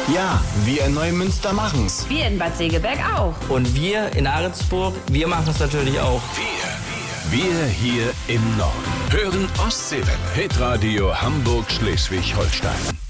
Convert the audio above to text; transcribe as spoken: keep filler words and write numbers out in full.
Ja, wir in Neumünster machen's. Wir in Bad Segeberg auch. Und wir in Ahrensburg, wir machen es natürlich auch. Wir, wir hier im Norden. Hören Ostseewelle. Hitradio Hamburg-Schleswig-Holstein.